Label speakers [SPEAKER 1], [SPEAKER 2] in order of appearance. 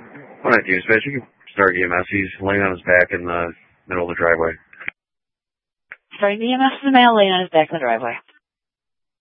[SPEAKER 1] All right, dispatch, you can start EMS. He's laying on his back in the middle of the driveway.
[SPEAKER 2] Sorry, the EMS is a male laying on his back in the driveway.